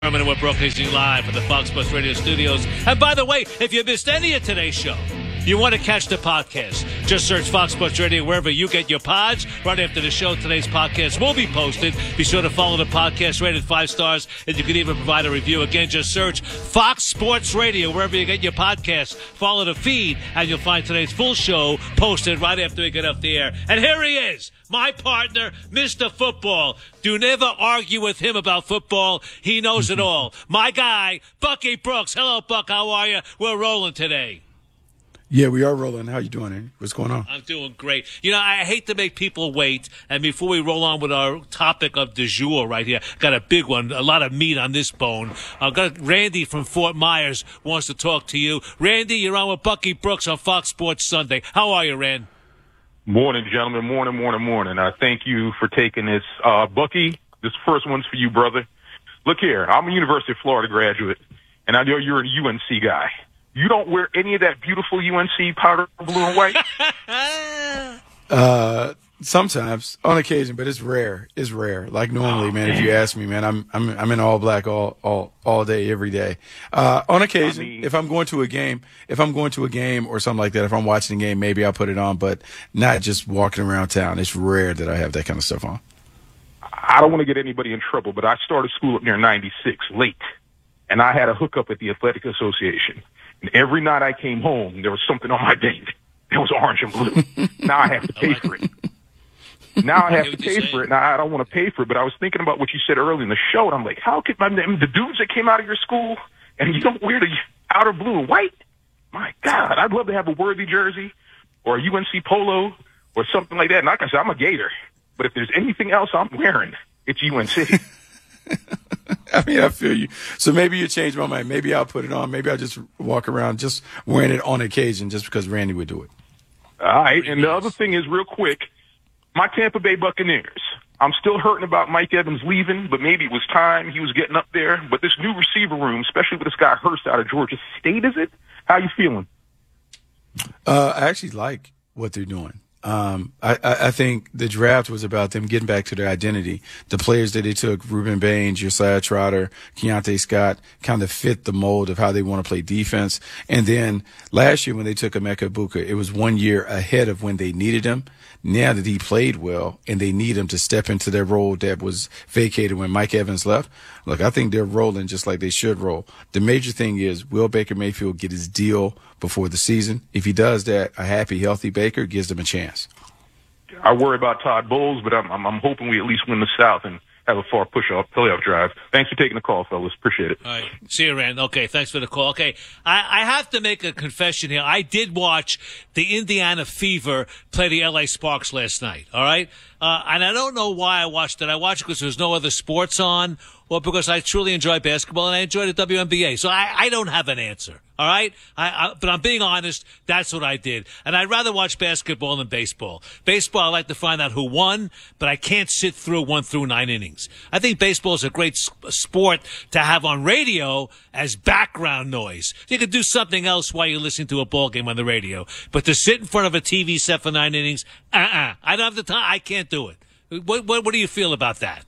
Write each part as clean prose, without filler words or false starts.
And we're broadcasting live from the Fox Sports Radio studios. And by the way, if you missed any of today's show, you want to catch the podcast, just search Fox Sports Radio wherever you get your pods. Right after the show, today's podcast will be posted. Be sure to follow the podcast, rated 5 stars, and you can even provide a review. Again, just search Fox Sports Radio wherever you get your podcasts. Follow the feed, and you'll find today's full show posted right after we get off the air. And here he is, my partner, Mr. Football. Do never argue with him about football. He knows it all. My guy, Bucky Brooks. Hello, Buck. How are you? We're rolling today. Yeah, we are rolling. How you doing, Andy? What's going on? I'm doing great. You know, I hate to make people wait. And before we roll on with our topic of du jour right here, got a big one, a lot of meat on this bone. I've got Randy from Fort Myers wants to talk to you. Randy, you're on with Bucky Brooks on Fox Sports Sunday. How are you, Rand? Morning, gentlemen. Morning. I thank you for taking this. Bucky, this first one's for you, brother. Look here. I'm a University of Florida graduate, and I know you're a UNC guy. You don't wear any of that beautiful UNC powder blue and white? Sometimes, on occasion, but it's rare. It's rare. Like normally, man. If you ask me, man, I'm in all black all day, every day. On occasion, if I'm going to a game or something like that, if I'm watching a game, maybe I'll put it on, but not just walking around town. It's rare that I have that kind of stuff on. I don't want to get anybody in trouble, but I started school up near 96 late, and I had a hookup at the Athletic Association. And every night I came home, there was something on my date that was orange and blue. Now I have to pay for it. Now I have to pay for it. Now I don't want to pay for it, but I was thinking about what you said earlier in the show, and I'm like, how could the dudes that came out of your school and you don't wear the outer blue and white? My God, I'd love to have a Worthy jersey or a UNC polo or something like that. And like I said, I'm a Gator, but if there's anything else I'm wearing, it's UNC. I mean, I feel you. So maybe you change my mind. Maybe I'll put it on. Maybe I'll just walk around just wearing it on occasion just because Randy would do it. All right. And the other thing is, real quick, my Tampa Bay Buccaneers. I'm still hurting about Mike Evans leaving, but maybe it was time. He was getting up there. But this new receiver room, especially with this guy Hurst out of Georgia State, is it? How you feeling? I actually like what they're doing. I think the draft was about them getting back to their identity. The players that they took, Ruben Baines, Josiah Trotter, Keontae Scott, kind of fit the mold of how they want to play defense. And then last year when they took Emeka Egbuka, it was 1 year ahead of when they needed him. Now that he played well and they need him to step into their role that was vacated when Mike Evans left, look, I think they're rolling just like they should roll. The major thing is, will Baker Mayfield get his deal before the season? If he does that, a happy, healthy Baker gives them a chance. I worry about Todd Bowles, but I'm hoping we at least win the South and have a far playoff drive. Thanks for taking the call, fellas. Appreciate it. All right. See you, Rand. Okay, thanks for the call. Okay, I have to make a confession here. I did watch the Indiana Fever play the L.A. Sparks last night, all right? And I don't know why I watched it. I watched it because there was no other sports on or because I truly enjoy basketball and I enjoy the WNBA. So I don't have an answer, all right? But I'm being honest, that's what I did. And I'd rather watch basketball than baseball. Baseball, I like to find out who won, but I can't sit through 1 through 9 innings. I think baseball is a great sport to have on radio as background noise. You can do something else while you're listening to a ball game on the radio. But to sit in front of a TV set for 9 innings, I don't have the time. I can't do it. What do you feel about that?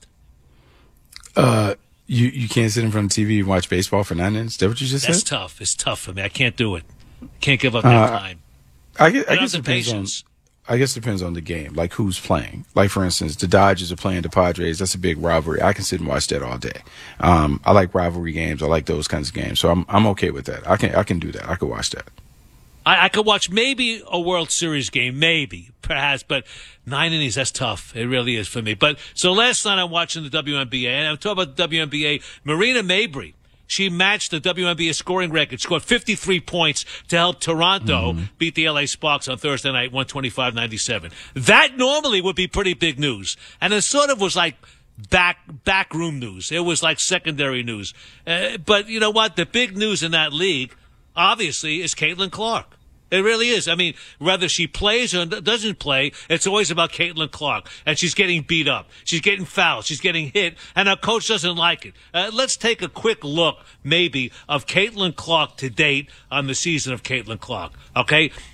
You can't sit in front of TV and watch baseball for 9 innings? Is that what you just said? That's tough. It's tough for me. I can't do it. Can't give up that time. I guess it depends on the game, like who's playing. Like, for instance, the Dodgers are playing the Padres. That's a big rivalry. I can sit and watch that all day. I like rivalry games. I like those kinds of games. So I'm okay with that. I can do that. I can watch that. I could watch maybe a World Series game, maybe, perhaps, but 9 innings, that's tough. It really is for me. But so last night I'm watching the WNBA, and I'm talking about the WNBA. Marina Mabrey, she matched the WNBA scoring record, scored 53 points to help Toronto beat the LA Sparks on Thursday night, 125-97. That normally would be pretty big news, and it sort of was like backroom news. It was like secondary news. But you know what? The big news in that league, obviously, is Caitlin Clark. It really is. I mean, whether she plays or doesn't play, it's always about Caitlin Clark. And she's getting beat up. She's getting fouled. She's getting hit. And her coach doesn't like it. Let's take a quick look, maybe, of Caitlin Clark to date on the season of Caitlin Clark. Okay?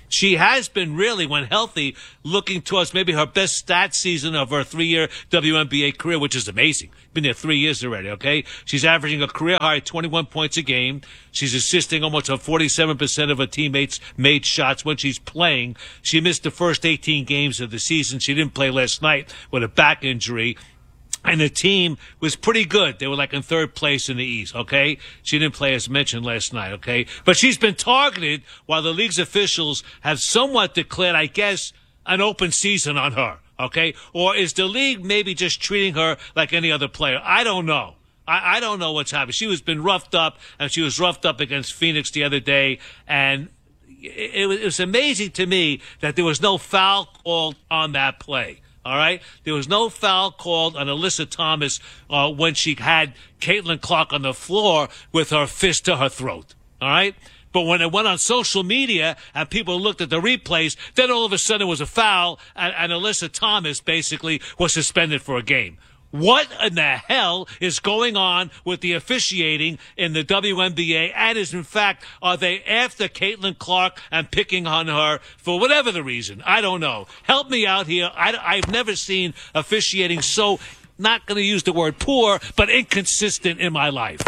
she has been really, when healthy, looking towards maybe her best stat season of her 3-year WNBA career, which is amazing. Been there 3 years already, okay? She's averaging a career high 21 points a game. She's assisting almost on 47% of her teammates' made shots when she's playing. She missed the first 18 games of the season. She didn't play last night with a back injury. And the team was pretty good. They were like in third place in the East, okay? She didn't play as mentioned last night, okay? But she's been targeted while the league's officials have somewhat declared, I guess, an open season on her, okay? Or is the league maybe just treating her like any other player? I don't know. I don't know what's happening. She was been roughed up, and she was roughed up against Phoenix the other day, and it was amazing to me that there was no foul called on that play. All right? There was no foul called on Alyssa Thomas when she had Caitlin Clark on the floor with her fist to her throat. All right? But when it went on social media and people looked at the replays, then all of a sudden it was a foul, and Alyssa Thomas basically was suspended for a game. What in the hell is going on with the officiating in the WNBA? And is, in fact, are they after Caitlin Clark and picking on her for whatever the reason? I don't know. Help me out here. I've never seen officiating so, not going to use the word poor, but inconsistent in my life.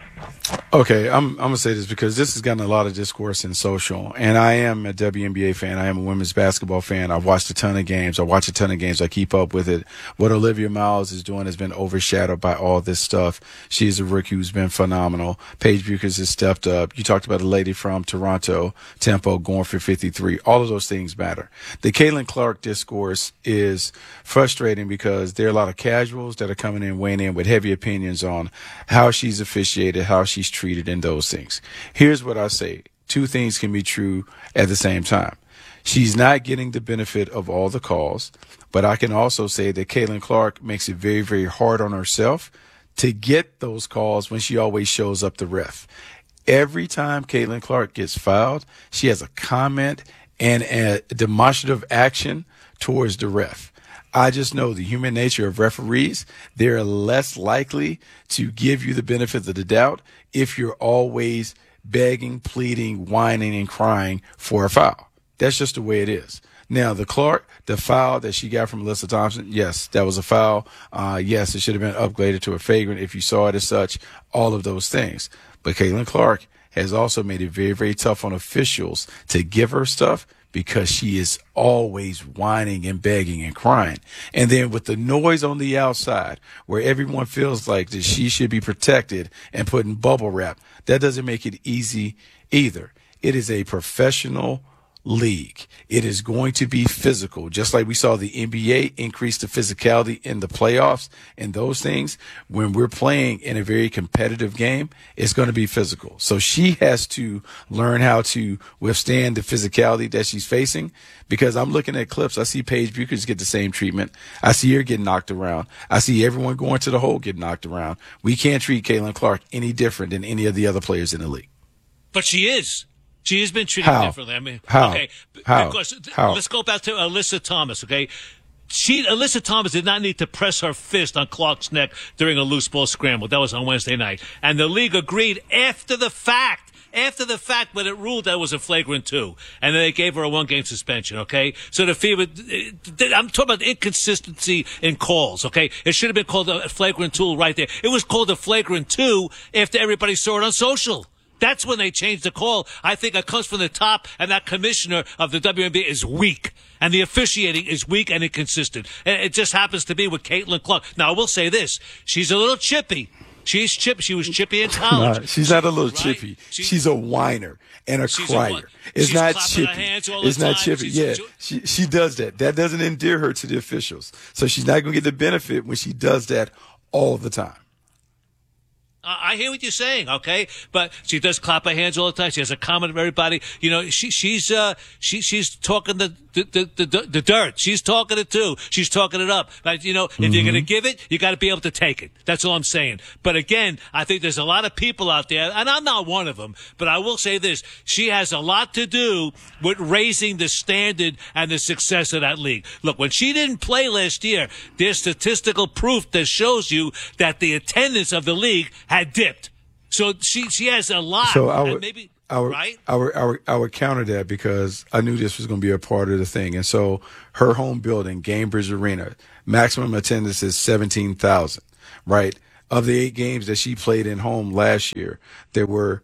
Okay, I'm going to say this because this has gotten a lot of discourse in social, and I am a WNBA fan. I am a women's basketball fan. I've watched a ton of games. I watch a ton of games. I keep up with it. What Olivia Miles is doing has been overshadowed by all this stuff. She's a rookie who's been phenomenal. Paige Bueckers has stepped up. You talked about a lady from Toronto, Tempo, going for 53. All of those things matter. The Caitlin Clark discourse is frustrating because there are a lot of casuals that are coming in, weighing in with heavy opinions on how she's officiated, how she's treated, and those things. Here's what I say. Two things can be true at the same time. She's not getting the benefit of all the calls, but I can also say that Caitlin Clark makes it very, very hard on herself to get those calls when she always shows up the ref. Every time Caitlin Clark gets fouled, she has a comment and a demonstrative action towards the ref. I just know the human nature of referees. They're less likely to give you the benefit of the doubt if you're always begging, pleading, whining, and crying for a foul. That's just the way it is. Now, the foul that she got from Alyssa Thompson, yes, that was a foul. Yes, it should have been upgraded to a flagrant if you saw it as such, all of those things. But Caitlin Clark has also made it very, very tough on officials to give her stuff because she is always whining and begging and crying. And then with the noise on the outside where everyone feels like that she should be protected and put in bubble wrap, that doesn't make it easy either. It is a professional league. It is going to be physical, just like we saw the NBA increase the physicality in the playoffs and those things. When we're playing in a very competitive game, it's going to be physical. So she has to learn how to withstand the physicality that she's facing, because I'm looking at clips. I see Paige Bueckers get the same treatment. I see her getting knocked around. I see everyone going to the hole getting knocked around. We can't treat Caitlin Clark any different than any of the other players in the league. But she is. She has been treated differently. I mean, How? Okay. How? Because, How? Let's go back to Alyssa Thomas, okay? Alyssa Thomas did not need to press her fist on Clark's neck during a loose ball scramble. That was on Wednesday night. And the league agreed after the fact when it ruled that it was a flagrant 2. And then they gave her a 1-game suspension, okay? So the FIBA, I'm talking about inconsistency in calls, okay? It should have been called a flagrant 2 right there. It was called a flagrant 2 after everybody saw it on social. That's when they changed the call. I think it comes from the top, and that commissioner of the WNBA is weak. And the officiating is weak and inconsistent. And it just happens to be with Caitlin Clark. Now, I will say this. She's a little chippy. She was chippy in college. No, she's not a little chippy. She's a whiner and a crier. It's not chippy. It's not chippy. She does that. That doesn't endear her to the officials. So she's not going to get the benefit when she does that all the time. I hear what you're saying, okay? But she does clap her hands all the time. She has a comment of everybody. You know, she's talking the dirt. She's talking it too. She's talking it up. Like, you know, if you're going to give it, you got to be able to take it. That's all I'm saying. But again, I think there's a lot of people out there, and I'm not one of them, but I will say this. She has a lot to do with raising the standard and the success of that league. Look, when she didn't play last year, there's statistical proof that shows you that the attendance of the league had dipped. So she has a lot. So right? I would counter that because I knew this was going to be a part of the thing. And so her home building, Gainbridge Arena, maximum attendance is 17,000, right? Of the 8 games that she played in home last year, there were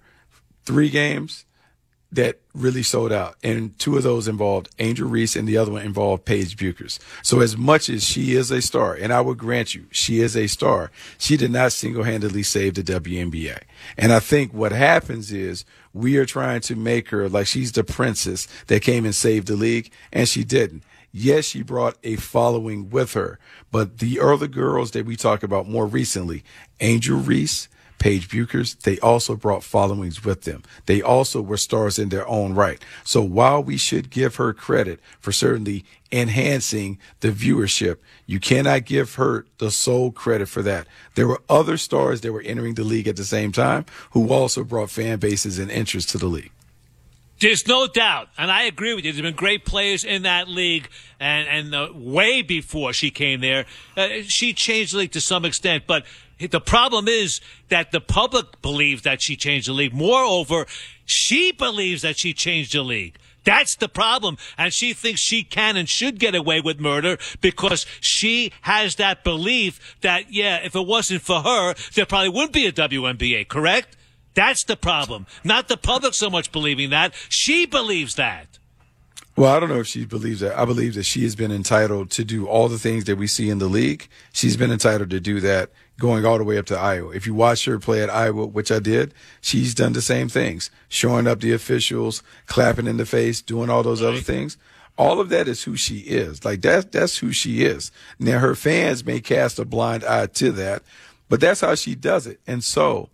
3 games that really sold out. And 2 of those involved Angel Reese and the other one involved Paige Buchers. So as much as she is a star, and I would grant you, she is a star, she did not single-handedly save the WNBA. And I think what happens is we are trying to make her like she's the princess that came and saved the league, and she didn't. Yes, she brought a following with her, but the other girls that we talked about more recently, Angel Reese, Paige Buchers, they also brought followings with them. They also were stars in their own right. So while we should give her credit for certainly enhancing the viewership, you cannot give her the sole credit for that. There were other stars that were entering the league at the same time who also brought fan bases and interest to the league. There's no doubt, and I agree with you. There's been great players in that league, and way before she came there, she changed the league to some extent. But the problem is that the public believes that she changed the league. Moreover, she believes that she changed the league. That's the problem, and she thinks she can and should get away with murder because she has that belief that, yeah, if it wasn't for her, there probably wouldn't be a WNBA, correct? That's the problem. Not the public so much believing that. She believes that. Well, I don't know if she believes that. I believe that she has been entitled to do all the things that we see in the league. She's been entitled to do that going all the way up to Iowa. If you watch her play at Iowa, which I did, she's done the same things, showing up the officials, clapping in the face, doing all those other things. All of that is who she is. Like that's who she is. Now, her fans may cast a blind eye to that, but that's how she does it. And so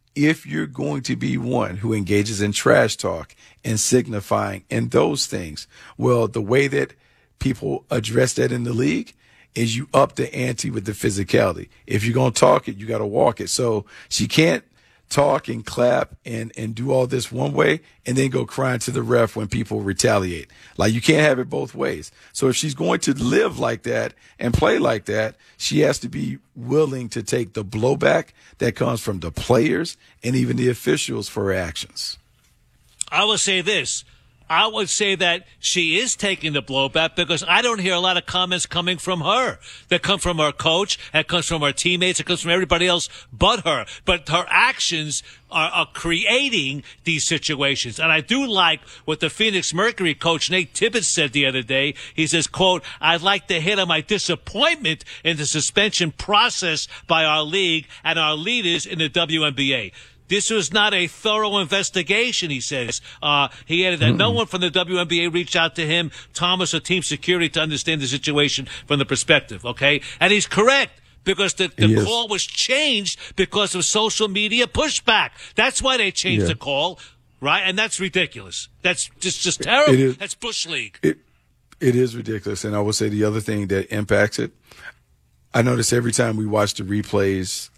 if you're going to be one who engages in trash talk and signifying and those things, well, the way that people address that in the league is you up the ante with the physicality. If you're going to talk it, you got to walk it. So she can't talk and clap and do all this one way and then go crying to the ref when people retaliate. Like, you can't have it both ways. So if she's going to live like that and play like that, she has to be willing to take the blowback that comes from the players and even the officials for her actions. I will say this. I would say that she is taking the blowback because I don't hear a lot of comments coming from her that come from her coach, that comes from her teammates, that comes from everybody else but her. But her actions are creating these situations. And I do like what the Phoenix Mercury coach Nate Tibbetts said the other day. He says, quote, "I'd like to hit on my disappointment in the suspension process by our league and our leaders in the WNBA. This was not a thorough investigation," he says. He added that no one from the WNBA reached out to him, Thomas, or team security to understand the situation from the perspective, okay? And he's correct because the call was changed because of social media pushback. That's why they changed the call, right? And that's ridiculous. That's just terrible. That's Bush League. It is ridiculous. And I will say the other thing that impacts it, I notice every time we watch the replays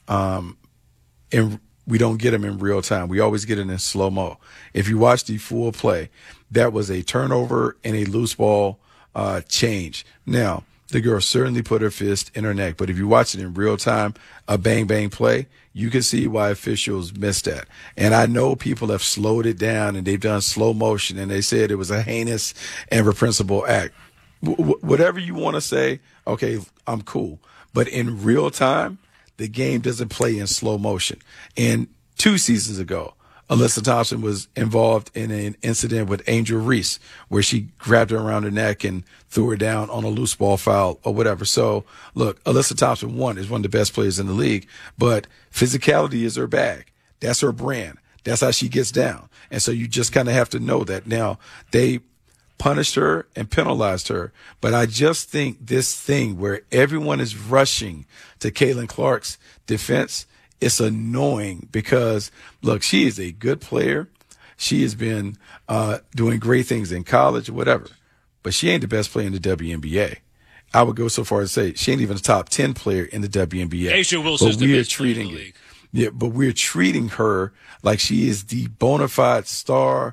we don't get them in real time. We always get it in slow-mo. If you watch the full play, that was a turnover and a loose ball change. Now, the girl certainly put her fist in her neck, but if you watch it in real time, a bang-bang play, you can see why officials missed that. And I know people have slowed it down and they've done slow motion and they said it was a heinous and reprehensible act. Whatever you want to say, okay, I'm cool. But in real time, the game doesn't play in slow motion. And 2 seasons ago, Alyssa Thompson was involved in an incident with Angel Reese where she grabbed her around her neck and threw her down on a loose ball foul or whatever. So, look, Alyssa Thompson, is one of the best players in the league, but physicality is her bag. That's her brand. That's how she gets down. And so you just kind of have to know that. Now, they punished her and penalized her. But I just think this thing where everyone is rushing to Caitlin Clark's defense, it's annoying because, look, she is a good player. She has been doing great things in college or whatever, but she ain't the best player in the WNBA. I would go so far as to say she ain't even a top 10 player in the WNBA. A'ja Wilson's the best player in the league. Yeah, but we're treating her like she is the bona fide star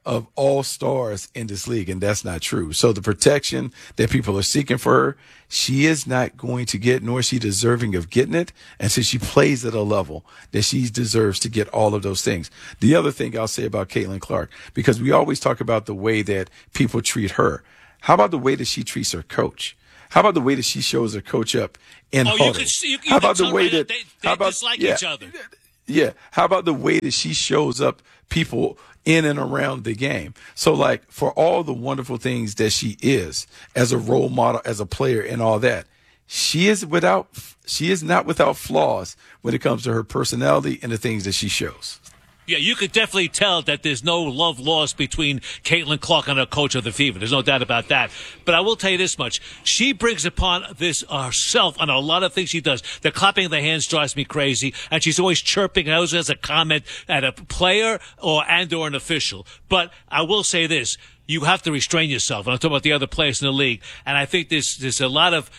of all stars in this league, and that's not true. So the protection that people are seeking for her, she is not going to get, nor is she deserving of getting it. And since she plays at a level that she deserves to get all of those things. The other thing I'll say about Caitlin Clark, because we always talk about the way that people treat her. How about the way that she treats her coach? How about the way that she shows her coach up in huddle? How about the way that they dislike each other? Yeah. How about the way that she shows up people in and around the game? So, like, for all the wonderful things that she is as a role model, as a player, and all that, she is not without flaws when it comes to her personality and the things that she shows. Yeah, you could definitely tell that there's no love lost between Caitlin Clark and her coach of the Fever. There's no doubt about that. But I will tell you this much. She brings upon this herself on a lot of things she does. The clapping of the hands drives me crazy, and she's always chirping and always has a comment at a player or an official. But I will say this. You have to restrain yourself. And I'm talking about the other players in the league. And I think there's a lot of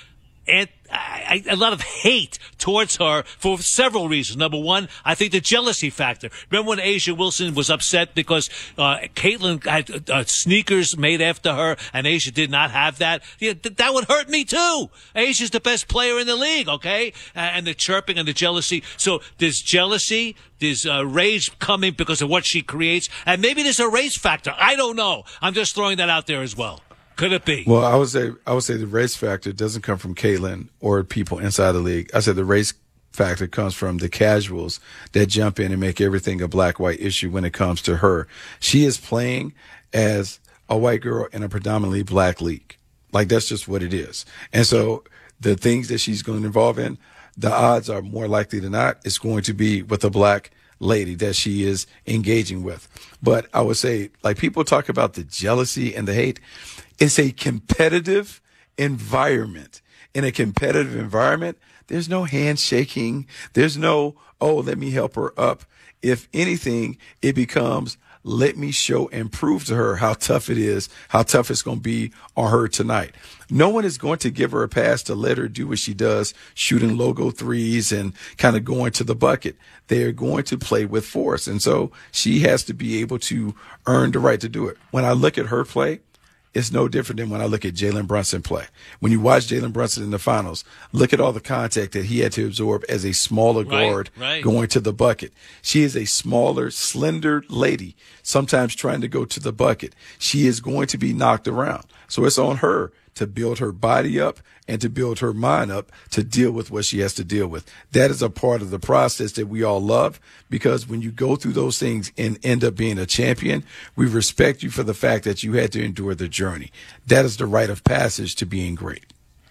hate towards her for several reasons. Number one, I think the jealousy factor. Remember when A'ja Wilson was upset because Caitlin had sneakers made after her and A'ja did not have that? Yeah, that would hurt me too. Asia's the best player in the league, okay? And the chirping and the jealousy. So there's jealousy, there's rage coming because of what she creates, and maybe there's a race factor. I don't know. I'm just throwing that out there as well. Could it be? Well, I would say the race factor doesn't come from Caitlin or people inside the league. I said the race factor comes from the casuals that jump in and make everything a black-white issue when it comes to her. She is playing as a white girl in a predominantly black league. Like, that's just what it is. And so the things that she's going to involve in, the odds are more likely than not it's going to be with a black lady that she is engaging with. But I would say, like, people talk about the jealousy and the hate. It's a competitive environment. In a competitive environment, there's no handshaking. There's no, oh, let me help her up. If anything, it becomes, let me show and prove to her how tough it is, how tough it's going to be on her tonight. No one is going to give her a pass to let her do what she does, shooting logo threes and kind of going to the bucket. They are going to play with force. And so she has to be able to earn the right to do it. When I look at her play, it's no different than when I look at Jalen Brunson play. When you watch Jalen Brunson in the finals, look at all the contact that he had to absorb as a smaller guard going to the bucket. She is a smaller, slender lady, sometimes trying to go to the bucket. She is going to be knocked around. So it's on her to build her body up and to build her mind up to deal with what she has to deal with. That is a part of the process that we all love, because when you go through those things and end up being a champion, we respect you for the fact that you had to endure the journey. That is the rite of passage to being great.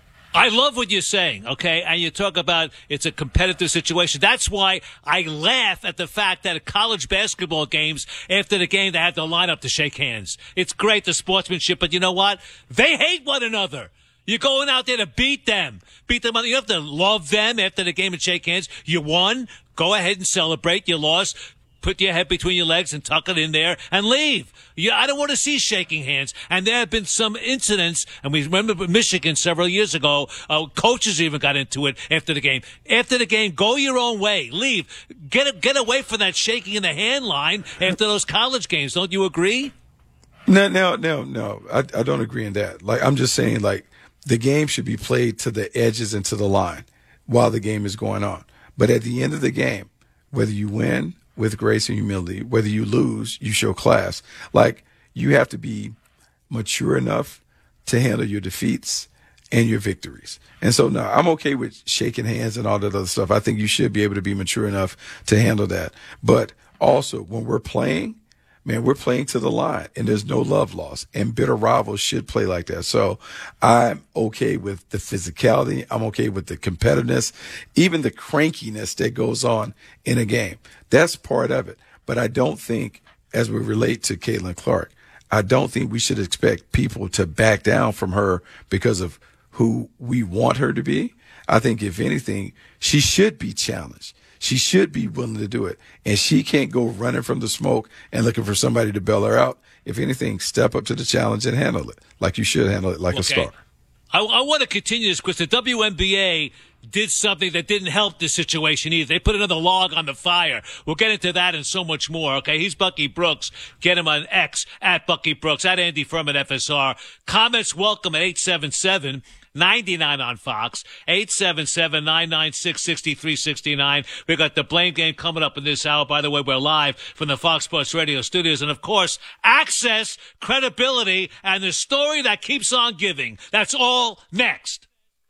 I love what you're saying, okay? And you talk about it's a competitive situation. That's why I laugh at the fact that at college basketball games, after the game, they have to line up to shake hands. It's great, the sportsmanship, but you know what? They hate one another. You're going out there to beat them. You don't have to love them after the game and shake hands. You won. Go ahead and celebrate. You lost. Put your head between your legs and tuck it in there and leave. I don't want to see shaking hands. And there have been some incidents, and we remember Michigan several years ago, coaches even got into it after the game. After the game, go your own way. Leave. Get away from that shaking in the hand line after those college games. Don't you agree? No. I don't agree in that. Like, I'm just saying, like, the game should be played to the edges and to the line while the game is going on. But at the end of the game, whether you win with grace and humility, whether you lose, you show class. Like, you have to be mature enough to handle your defeats and your victories. And so, no, I'm okay with shaking hands and all that other stuff. I think you should be able to be mature enough to handle that. But also, when we're playing, man, we're playing to the line, and there's no love lost, and bitter rivals should play like that. So I'm okay with the physicality. I'm okay with the competitiveness, even the crankiness that goes on in a game. That's part of it. But I don't think, as we relate to Caitlin Clark, I don't think we should expect people to back down from her because of who we want her to be. I think, if anything, she should be challenged. She should be willing to do it. And she can't go running from the smoke and looking for somebody to bail her out. If anything, step up to the challenge and handle it like you should handle it, like a star. I want to continue this because the WNBA, did something that didn't help the situation either. They put another log on the fire. We'll get into that and so much more. Okay, he's Bucky Brooks. Get him on X at Bucky Brooks, at Andy Furman FSR. Comments welcome at 877-99 on Fox, 877-996-6369. We got the Blame Game coming up in this hour. By the way, we're live from the Fox Sports Radio studios. And, of course, access, credibility, and the story that keeps on giving. That's all next.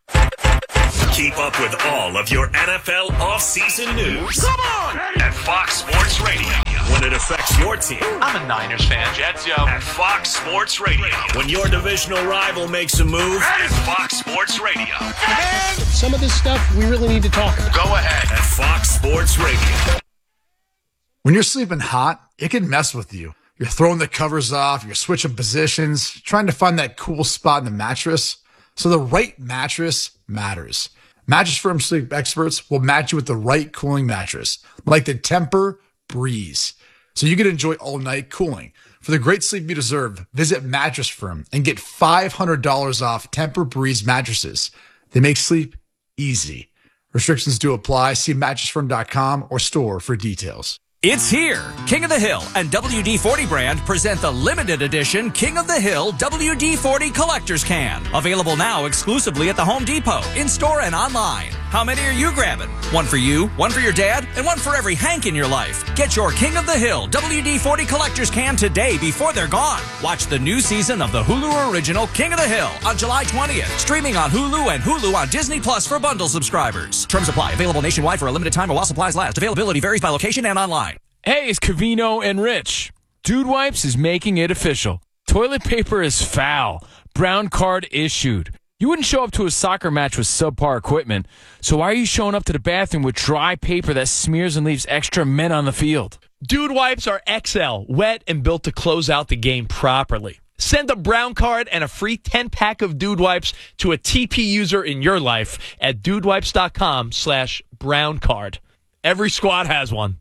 Keep up with all of your NFL offseason news. Come on! At Fox Sports Radio. When it affects your team. I'm a Niners fan. Jets, yo. At Fox Sports Radio. When your divisional rival makes a move. At Fox Sports Radio. Some of this stuff we really need to talk about. Go ahead. At Fox Sports Radio. When you're sleeping hot, it can mess with you. You're throwing the covers off. You're switching positions, trying to find that cool spot in the mattress. So the right mattress matters. Mattress Firm sleep experts will match you with the right cooling mattress, like the Tempur Breeze, so you can enjoy all-night cooling. For the great sleep you deserve, visit Mattress Firm and get $500 off Tempur Breeze mattresses. They make sleep easy. Restrictions do apply. See mattressfirm.com or store for details. It's here. King of the Hill and WD-40 brand present the limited edition King of the Hill WD-40 Collector's Can. Available now exclusively at the Home Depot, in-store and online. How many are you grabbing? One for you, one for your dad, and one for every Hank in your life. Get your King of the Hill WD-40 Collector's Can today before they're gone. Watch the new season of the Hulu original King of the Hill on July 20th. Streaming on Hulu and Hulu on Disney Plus for bundle subscribers. Terms apply. Available nationwide for a limited time or while supplies last. Availability varies by location and online. Hey, it's Covino and Rich. Dude Wipes is making it official. Toilet paper is foul. Brown card issued. You wouldn't show up to a soccer match with subpar equipment, so why are you showing up to the bathroom with dry paper that smears and leaves extra men on the field? Dude Wipes are XL, wet and built to close out the game properly. Send a brown card and a free 10-pack of Dude Wipes to a TP user in your life at dudewipes.com/brown card. Every squad has one.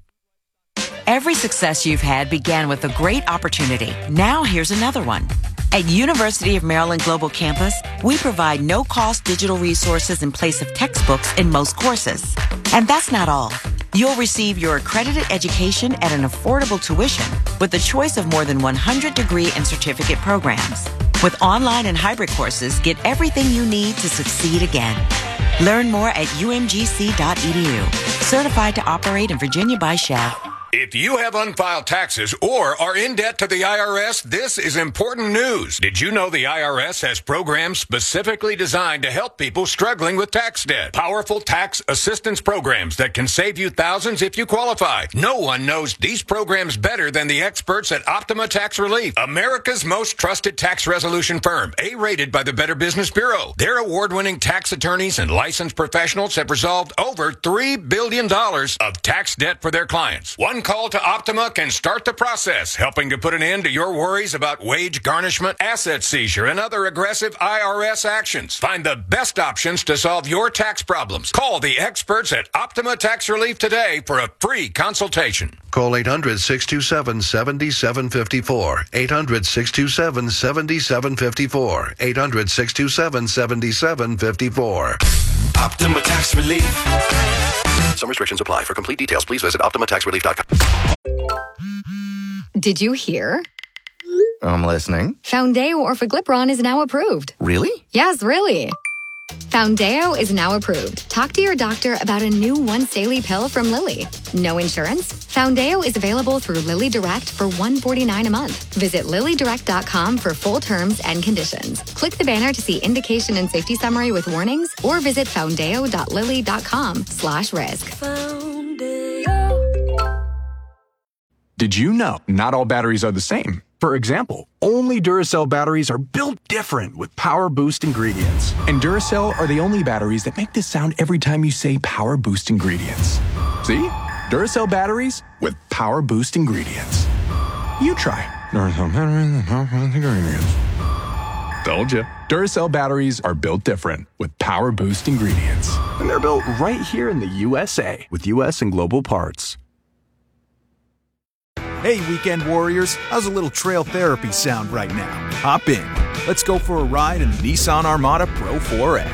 Every success you've had began with a great opportunity. Now here's another one. At University of Maryland Global Campus, we provide no-cost digital resources in place of textbooks in most courses. And that's not all. You'll receive your accredited education at an affordable tuition with a choice of more than 100 degree and certificate programs. With online and hybrid courses, get everything you need to succeed again. Learn more at umgc.edu. Certified to operate in Virginia by Shell. If you have unfiled taxes or are in debt to the IRS, this is important news. Did you know the IRS has programs specifically designed to help people struggling with tax debt? Powerful tax assistance programs that can save you thousands if you qualify. No one knows these programs better than the experts at Optima Tax Relief, America's most trusted tax resolution firm, A-rated by the Better Business Bureau. Their award-winning tax attorneys and licensed professionals have resolved over $3 billion of tax debt for their clients. One call to Optima can start the process, helping to put an end to your worries about wage garnishment, asset seizure, and other aggressive IRS actions. Find the best options to solve your tax problems. Call the experts at Optima Tax Relief today for a free consultation. Call 800-627-7754. 800-627-7754. 800-627-7754. Optima Tax Relief. Some restrictions apply. For complete details, please visit OptimaTaxRelief.com. Did you hear? I'm listening. Foundeo Orforglipron is now approved. Really? Yes, really. Foundeo is now approved. Talk to your doctor about a new once-daily pill from Lilly. No insurance? Foundeo is available through Lilly Direct for $149 a month. Visit LillyDirect.com for full terms and conditions. Click the banner to see indication and safety summary with warnings, or visit foundeo.lilly.com/risk. Did you know not all batteries are the same? For example, only Duracell batteries are built different with Power Boost ingredients. And Duracell are the only batteries that make this sound every time you say Power Boost ingredients. See? Duracell batteries with Power Boost ingredients. You try. Duracell batteries with Power Boost ingredients. Told you. Duracell batteries are built different with Power Boost ingredients. And they're built right here in the USA with US and global parts. Hey, weekend warriors, how's a little trail therapy sound right now? Hop in. Let's go for a ride in the Nissan Armada Pro 4X.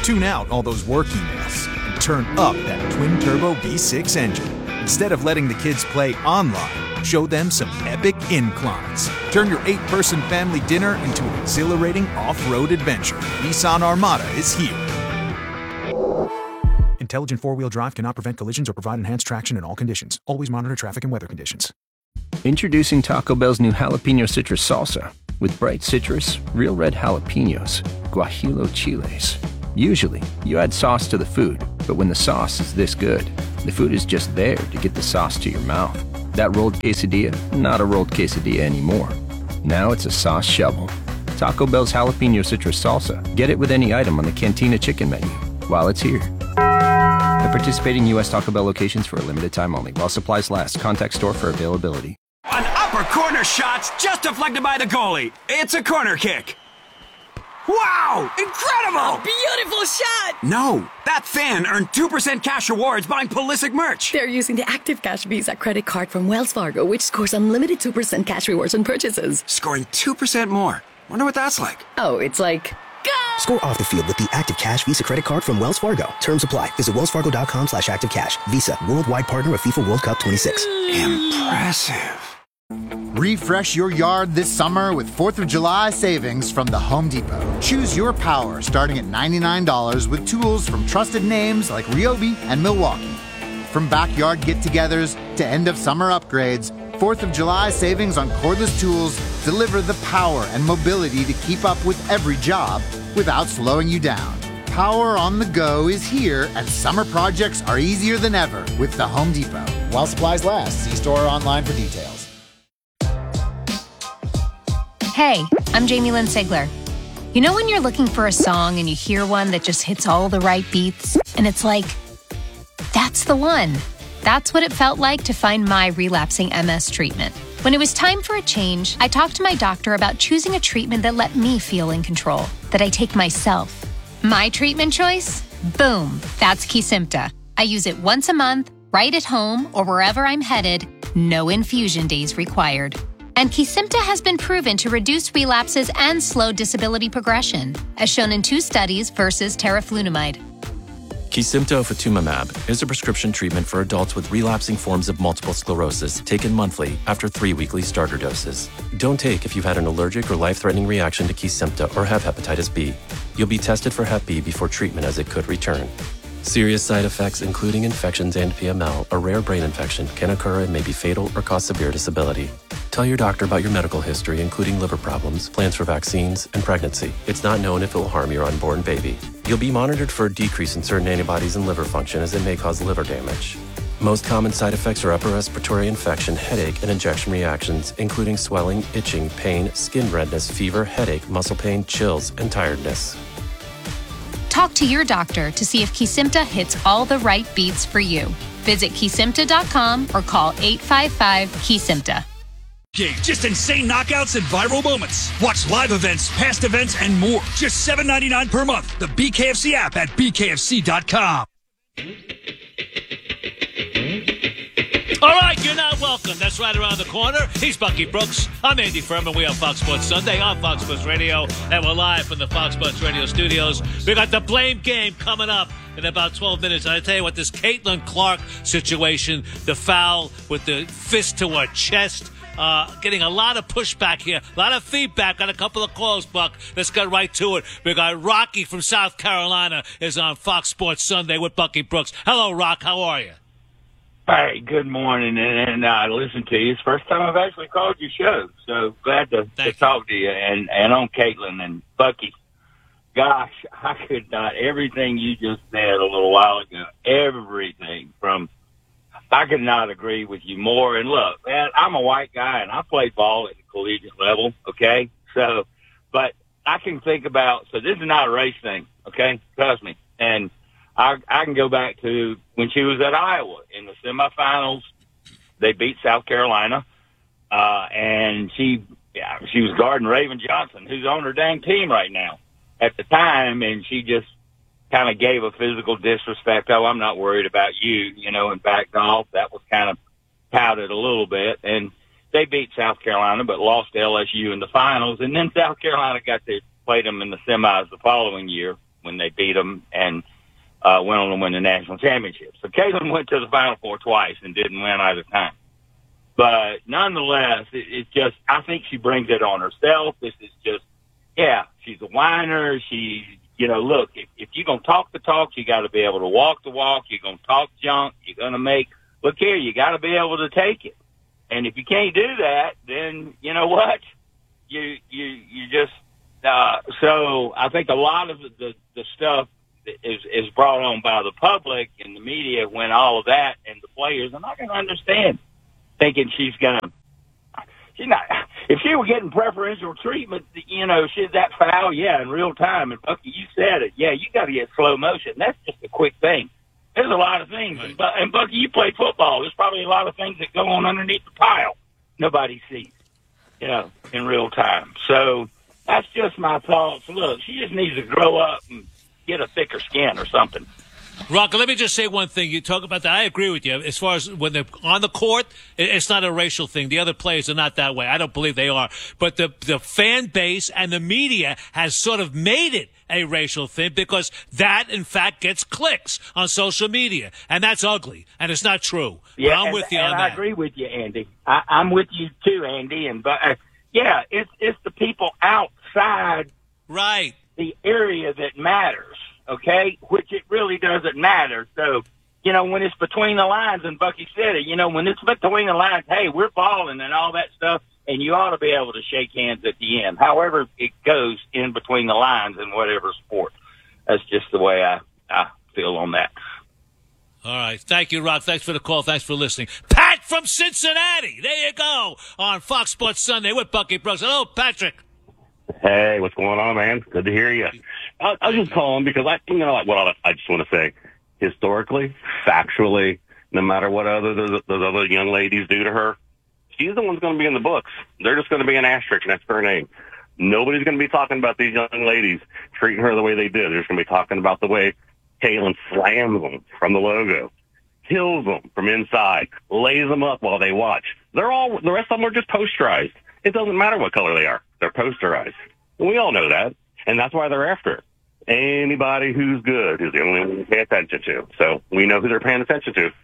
Tune out all those work emails and turn up that twin-turbo V6 engine. Instead of letting the kids play online, show them some epic inclines. Turn your 8-person family dinner into an exhilarating off-road adventure. Nissan Armada is here. Intelligent four-wheel drive cannot prevent collisions or provide enhanced traction in all conditions. Always monitor traffic and weather conditions. Introducing Taco Bell's new jalapeno citrus salsa. With bright citrus, real red jalapenos, guajillo chiles. Usually, you add sauce to the food, but when the sauce is this good, the food is just there to get the sauce to your mouth. That rolled quesadilla, not a rolled quesadilla anymore. Now it's a sauce shovel. Taco Bell's jalapeno citrus salsa. Get it with any item on the Cantina chicken menu while it's here. At participating U.S. Taco Bell locations for a limited time only. While supplies last. Contact store for availability. An upper corner shot's just deflected by the goalie. It's a corner kick. Wow! Incredible! A beautiful shot! No, that fan earned 2% cash rewards buying Pulisic merch. They're using the Active Cash Visa credit card from Wells Fargo, which scores unlimited 2% cash rewards on purchases. Scoring 2% more. Wonder what that's like. Oh, it's like... Score off the field with the Active Cash Visa credit card from Wells Fargo. Terms apply. Visit wellsfargo.com/activecash. Visa, worldwide partner of FIFA World Cup 26. Impressive. Refresh your yard this summer with 4th of July savings from the Home Depot. Choose your power starting at $99 with tools from trusted names like Ryobi and Milwaukee. From backyard get-togethers to end-of-summer upgrades, 4th of July savings on cordless tools deliver the power and mobility to keep up with every job without slowing you down. Power on the go is here, and summer projects are easier than ever with the Home Depot. While supplies last, see store or online for details. Hey, I'm Jamie Lynn Sigler. You know when you're looking for a song and you hear one that just hits all the right beats, and it's like, that's the one. That's what it felt like to find my relapsing MS treatment. When it was time for a change, I talked to my doctor about choosing a treatment that let me feel in control, that I take myself. My treatment choice? Boom, that's Kesimpta. I use it once a month, right at home or wherever I'm headed, no infusion days required. And Kesimpta has been proven to reduce relapses and slow disability progression, as shown in 2 studies versus teriflunomide. Kesimpta ofatumumab is a prescription treatment for adults with relapsing forms of multiple sclerosis, taken monthly after 3 weekly starter doses. Don't take if you've had an allergic or life-threatening reaction to Kesimpta or have hepatitis B. You'll be tested for Hep B before treatment as it could return. Serious side effects, including infections and PML, a rare brain infection, can occur and may be fatal or cause severe disability. Tell your doctor about your medical history, including liver problems, plans for vaccines, and pregnancy. It's not known if it will harm your unborn baby. You'll be monitored for a decrease in certain antibodies and liver function, as it may cause liver damage. Most common side effects are upper respiratory infection, headache, and injection reactions, including swelling, itching, pain, skin redness, fever, headache, muscle pain, chills, and tiredness. Talk to your doctor to see if Kesimpta hits all the right beats for you. Visit Kesimpta.com or call 855-KESIMPTA. Just insane knockouts and viral moments. Watch live events, past events, and more. Just $7.99 per month. The BKFC app at BKFC.com. All right, you're not welcome. That's right around the corner. He's Bucky Brooks. I'm Andy Furman. We are Fox Sports Sunday on Fox Sports Radio, and we're live from the Fox Sports Radio studios. We got the blame game coming up in about 12 minutes. And I tell you what, this Caitlin Clark situation, the foul with the fist to her chest, getting a lot of pushback here, a lot of feedback on a couple of calls, Buck. Let's get right to it. We got Rocky from South Carolina is on Fox Sports Sunday with Bucky Brooks. Hello, Rock. How are you? Hey, good morning, and I listened to you. It's the first time I've actually called your show, so glad to talk to you. And on Caitlin and Bucky, gosh, I could not, everything you just said a little while ago, everything from, I could not agree with you more. And look, man, I'm a white guy, and I played ball at the collegiate level, okay? So, but I can think about, so this is not a race thing, okay? Trust me. And I can go back to when she was at Iowa in the semifinals. They beat South Carolina, and she was guarding Raven Johnson, who's on her dang team right now at the time, and she just kind of gave a physical disrespect. Oh, I'm not worried about you, and backed off. That was kind of touted a little bit, and they beat South Carolina but lost to LSU in the finals, and then South Carolina got to play them in the semis the following year. when they beat them and went on to win the national championship. So Caitlin went to the Final Four twice and didn't win either time. But nonetheless, it's just, I think she brings it on herself. This is just, yeah, she's a whiner. Look, if you're going to talk the talk, you got to be able to walk the walk. You're going to talk junk. You're going to look here, you got to be able to take it. And if you can't do that, then you know what? You just, so I think a lot of the stuff is brought on by the public and the media when all of that, and the players are not going to understand, thinking she's not, if she were getting preferential treatment, she's that foul, yeah, in real time. And Bucky, you said it. Yeah, you got to get slow motion. That's just a quick thing. There's a lot of things. Right. And Bucky, you play football. There's probably a lot of things that go on underneath the pile nobody sees, in real time. So that's just my thoughts. Look, she just needs to grow up and get a thicker skin or something. Rock, let me just say one thing. You talk about that. I agree with you. As far as when they're on the court, it's not a racial thing. The other players are not that way. I don't believe they are. But the fan base and the media has sort of made it a racial thing because that, in fact, gets clicks on social media. And that's ugly. And it's not true. Yeah, I'm with you on that. I agree with you, Andy. I'm with you, too, Andy. It's the people outside right the area that matters. Okay, which it really doesn't matter. So, when it's between the lines, and Bucky said it, when it's between the lines, hey, we're balling and all that stuff, and you ought to be able to shake hands at the end. However it goes in between the lines in whatever sport. That's just the way I feel on that. All right. Thank you, Rock. Thanks for the call. Thanks for listening. Pat from Cincinnati. There you go on Fox Sports Sunday with Bucky Brooks. Hello, Patrick. Hey, what's going on, man? Good to hear you. I was just calling because I just want to say, historically, factually, no matter what those other young ladies do to her, she's the one who's going to be in the books. They're just going to be an asterisk next to her name. Nobody's going to be talking about these young ladies treating her the way they did. They're just going to be talking about the way Caitlin slams them from the logo, kills them from inside, lays them up while they watch. The rest of them are just posterized. It doesn't matter what color they are. They're posterized. And we all know that. And that's why they're after it. Anybody who's good is the only one to pay attention to. So we know who they're paying attention to.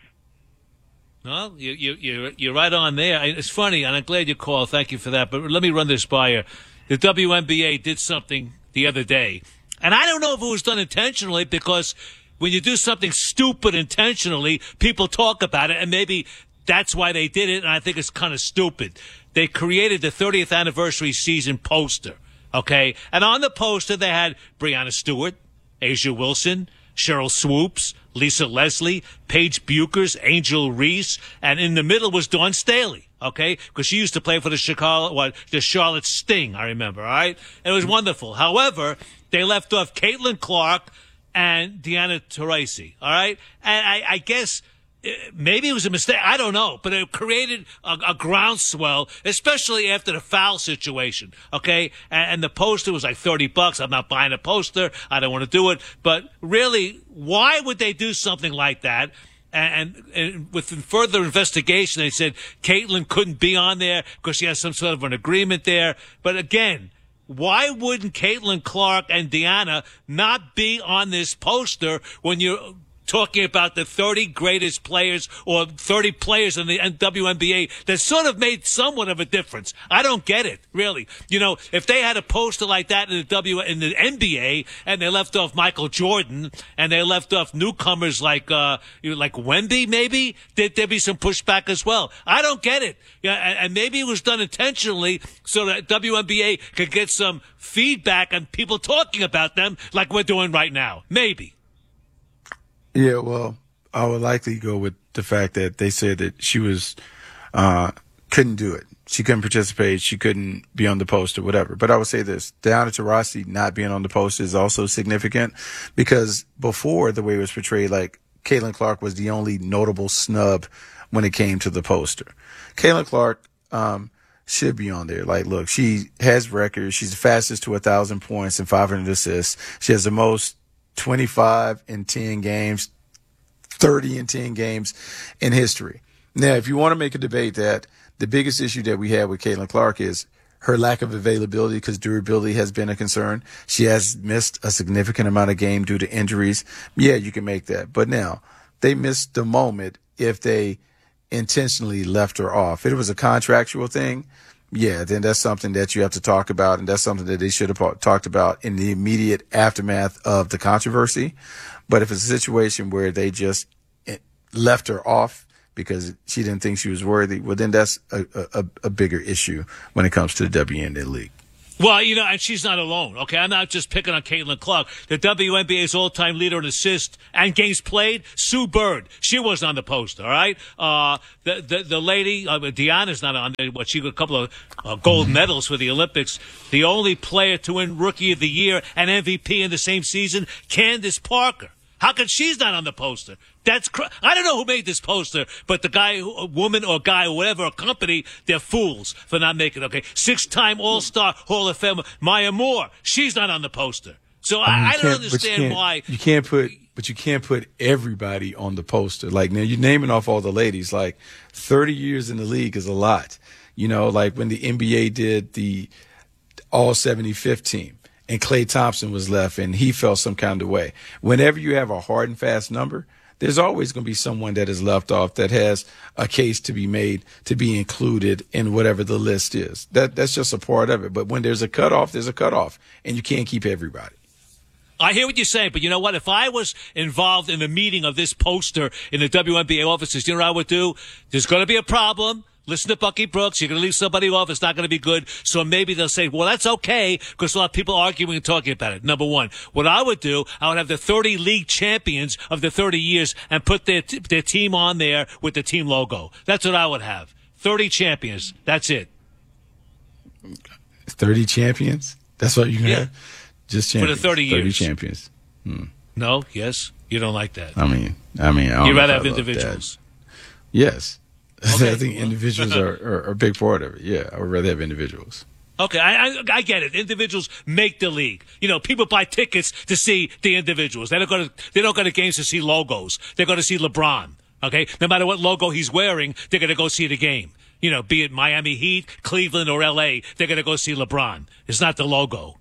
Well, you're right on there. It's funny, and I'm glad you called. Thank you for that. But let me run this by you. The WNBA did something the other day. And I don't know if it was done intentionally, because when you do something stupid intentionally, people talk about it, and maybe that's why they did it, and I think it's kind of stupid. They created the 30th anniversary season poster. Okay, and on the poster they had Breanna Stewart, Asia Wilson, Cheryl Swoops, Lisa Leslie, Paige Buchers, Angel Reese, and in the middle was Dawn Staley. Okay, because she used to play for the Charlotte Sting. I remember. All right, it was wonderful. However, they left off Caitlin Clark and Diana Taurasi. All right, and I guess. Maybe it was a mistake. I don't know. But it created a groundswell, especially after the foul situation. Okay? And the poster was like $30. I'm not buying a poster. I don't want to do it. But really, why would they do something like that? And with further investigation, they said Caitlin couldn't be on there because she has some sort of an agreement there. But again, why wouldn't Caitlin Clark and Diana not be on this poster when you're talking about the 30 greatest players or 30 players in the WNBA that sort of made somewhat of a difference? I don't get it, really. If they had a poster like that in the NBA and they left off Michael Jordan and they left off newcomers like Wemby, maybe there'd be some pushback as well. I don't get it. And maybe it was done intentionally so that WNBA could get some feedback and people talking about them like we're doing right now. Maybe. Yeah, well, I would likely go with the fact that they said that she was couldn't do it. She couldn't participate. She couldn't be on the poster, whatever. But I would say this. Diana Taurasi not being on the poster is also significant because before, the way it was portrayed, like Caitlin Clark was the only notable snub when it came to the poster. Caitlin Clark should be on there. Like, look, she has records. She's the fastest to 1,000 points and 500 assists. She has the most 25 in 10 games, 30 in 10 games in history. Now, if you want to make a debate that the biggest issue that we have with Caitlin Clark is her lack of availability because durability has been a concern. She has missed a significant amount of game due to injuries. Yeah, you can make that. But now they missed the moment if they intentionally left her off. If it was a contractual thing, yeah, then that's something that you have to talk about, and that's something that they should have talked about in the immediate aftermath of the controversy. But if it's a situation where they just left her off because she didn't think she was worthy, well, then that's a bigger issue when it comes to the WNBA league. Well, you know, and she's not alone, okay? I'm not just picking on Caitlin Clark. The WNBA's all-time leader in assists and games played, Sue Bird. She wasn't on the poster, all right? The lady, Deanna's not on there. She got a couple of gold medals for the Olympics. The only player to win Rookie of the Year and MVP in the same season, Candace Parker. How come she's not on the poster? I don't know who made this poster, but the guy, woman or guy or whatever, a company, they're fools for not making it, okay? 6-time All-Star Hall of Fame, Maya Moore. She's not on the poster. So I don't understand why. You can't put everybody on the poster. Like, now you're naming off all the ladies. Like, 30 years in the league is a lot. You know, like when the NBA did the All-75th team. And Klay Thompson was left, and he felt some kind of way. Whenever you have a hard and fast number, there's always going to be someone that is left off that has a case to be made to be included in whatever the list is. That's just a part of it. But when there's a cutoff, there's a cutoff, and you can't keep everybody. I hear what you're saying, but you know what? If I was involved in the meeting of this poster in the WNBA offices, you know what I would do? There's going to be a problem. Listen to Bucky Brooks. You're going to leave somebody off. It's not going to be good. So maybe they'll say, well, that's okay, because we'll have people arguing and talking about it. Number one. What I would do, I would have the 30 league champions of the 30 years and put their team on there with the team logo. That's what I would have. 30 champions. That's it. 30 champions? That's what you're going to have? Just champions. For the 30 years. 30 champions. No? Yes? You don't like that? I mean, you'd rather have individuals. Yes. Okay. I think individuals are a big part of it. Yeah, I would rather have individuals. Okay, I get it. Individuals make the league. You know, people buy tickets to see the individuals. They don't go to games to see logos. They're going to see LeBron. Okay, no matter what logo he's wearing, they're going to go see the game. You know, be it Miami Heat, Cleveland, or L.A., they're going to go see LeBron. It's not the logo.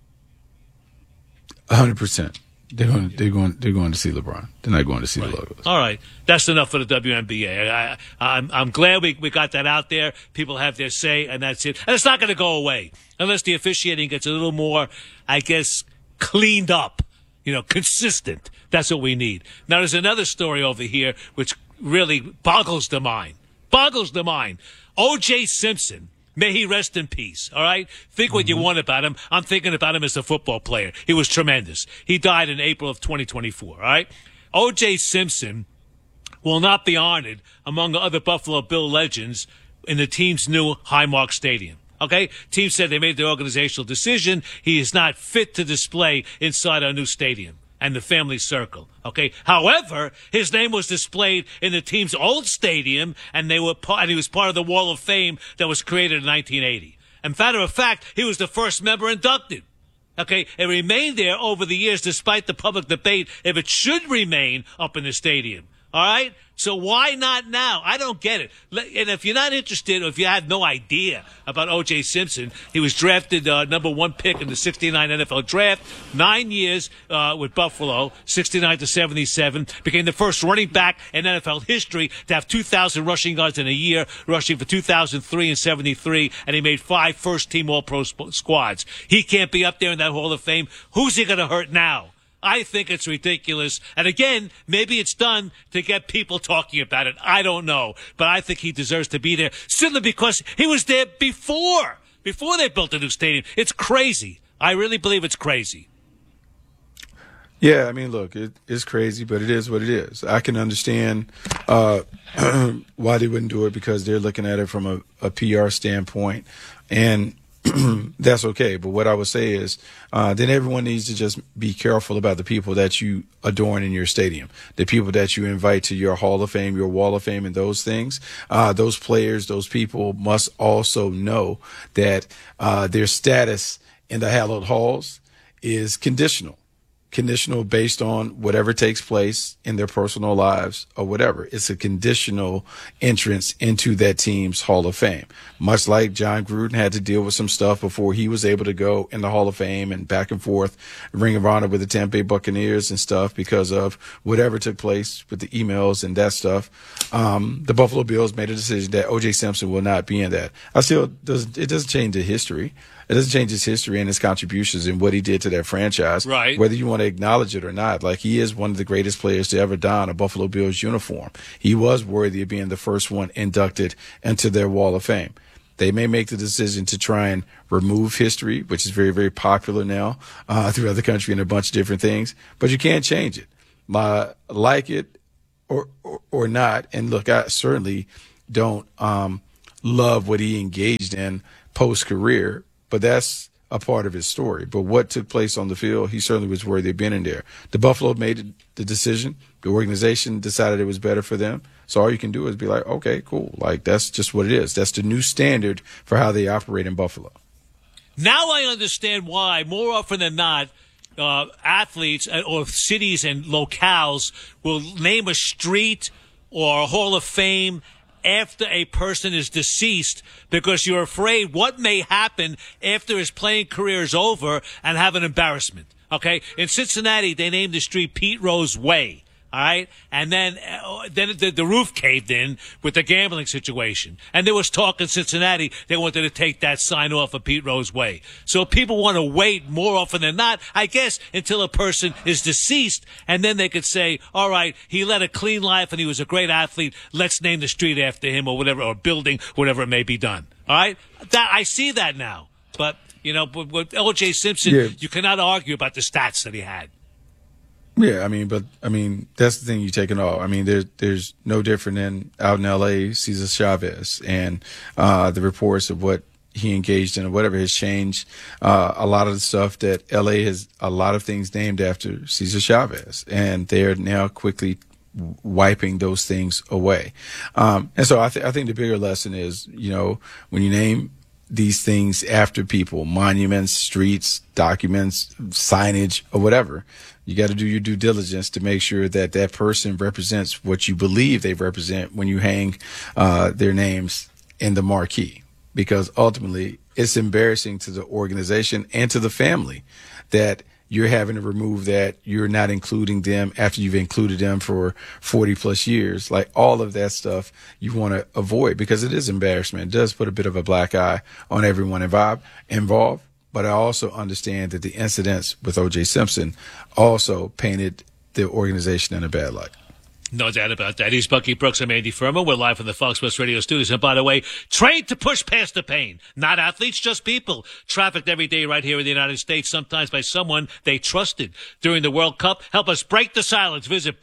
100%. They're going to see LeBron. They're not going to see the logos. All right. That's enough for the WNBA. I'm glad we got that out there. People have their say, and that's it. And it's not going to go away unless the officiating gets a little more, I guess, cleaned up, you know, consistent. That's what we need. Now, there's another story over here which really boggles the mind. Boggles the mind. O.J. Simpson. May he rest in peace, all right? Think what you want about him. I'm thinking about him as a football player. He was tremendous. He died in April of 2024, all right? O.J. Simpson will not be honored among other Buffalo Bill legends in the team's new Highmark Stadium, okay? Team said they made the organizational decision. He is not fit to display inside our new stadium and the family circle, okay? However, his name was displayed in the team's old stadium, and he was part of the Wall of Fame that was created in 1980. And matter of fact, he was the first member inducted. Okay, it remained there over the years despite the public debate if it should remain up in the stadium. All right? So why not now? I don't get it. And if you're not interested, or if you have no idea about O.J. Simpson, he was drafted number 1 pick in the 69 NFL draft, 9 years with Buffalo, 69 to 77, became the first running back in NFL history to have 2,000 rushing yards in a year, rushing for 2,003 and 73, and he made 5 first-team All-Pro squads. He can't be up there in that Hall of Fame. Who's he going to hurt now? I think it's ridiculous. And again, maybe it's done to get people talking about it. I don't know. But I think he deserves to be there simply because he was there before they built the new stadium. It's crazy. I really believe it's crazy. Yeah, I mean, look, it is crazy, but it is what it is. I can understand why they wouldn't do it because they're looking at it from a PR standpoint. And that's okay. But what I would say is then everyone needs to just be careful about the people that you adorn in your stadium, the people that you invite to your Hall of Fame, your Wall of Fame, and those things. Those players, those people must also know that their status in the hallowed halls is conditional. conditional based on whatever takes place in their personal lives or whatever. It's a conditional entrance into that team's Hall of Fame. Much like John Gruden had to deal with some stuff before he was able to go in the Hall of Fame and back and forth, Ring of Honor with the Tampa Bay Buccaneers and stuff because of whatever took place with the emails and that stuff. The Buffalo Bills made a decision that O.J. Simpson will not be in that. It doesn't change the history. It doesn't change his history and his contributions and what he did to that franchise, right? Whether you want to acknowledge it or not. Like, he is one of the greatest players to ever don a Buffalo Bills uniform. He was worthy of being the first one inducted into their Wall of Fame. They may make the decision to try and remove history, which is very, very popular now throughout the country and a bunch of different things, but you can't change it. Like it or not. And look, I certainly don't love what he engaged in post-career, but that's a part of his story. But what took place on the field, he certainly was worthy of being in there. The Buffalo made the decision. The organization decided it was better for them. So all you can do is be like, okay, cool. Like, that's just what it is. That's the new standard for how they operate in Buffalo. Now I understand why, more often than not, athletes or cities and locales will name a street or a Hall of Fame after a person is deceased, because you're afraid what may happen after his playing career is over and have an embarrassment. Okay? In Cincinnati, they named the street Pete Rose Way. All right? And then the roof caved in with the gambling situation. And there was talk in Cincinnati they wanted to take that sign off of Pete Rose Way. So people want to wait more often than not, I guess, until a person is deceased. And then they could say, all right, he led a clean life and he was a great athlete. Let's name the street after him or whatever, or building, whatever it may be done. All right? I see that now. But, you know, with O.J. Simpson, you cannot argue about the stats that he had. Yeah, I mean, that's the thing you're taking off. I mean, there's no different than out in L.A., Cesar Chavez, and the reports of what he engaged in or whatever has changed. A lot of the stuff that L.A. has, a lot of things named after Cesar Chavez, and they're now quickly wiping those things away. And so I think the bigger lesson is, you know, when you name these things after people, monuments, streets, documents, signage, or whatever, you got to do your due diligence to make sure that that person represents what you believe they represent when you hang their names in the marquee. Because ultimately, it's embarrassing to the organization and to the family that you're having to remove that. You're not including them after you've included them for 40 plus years. Like, all of that stuff you want to avoid, because it is embarrassment. It does put a bit of a black eye on everyone involved. But I also understand that the incidents with O.J. Simpson also painted the organization in a bad light. No doubt about that. He's Bucky Brooks. I'm Andy Furman. We're live from the Fox Sports Radio studios. And by the way, trained to push past the pain. Not athletes, just people. Trafficked every day right here in the United States, sometimes by someone they trusted. During the World Cup, help us break the silence. Visit